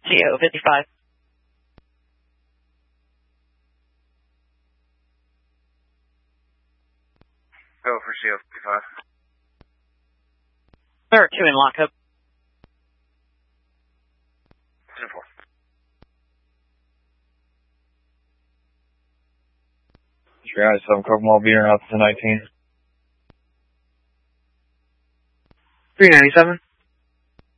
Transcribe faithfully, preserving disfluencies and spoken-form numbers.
C O fifty-five. Go for C O fifty-five. There are two in lockup. ten four. Sure, guys, some Kokomo beating out to nineteen. three ninety-seven.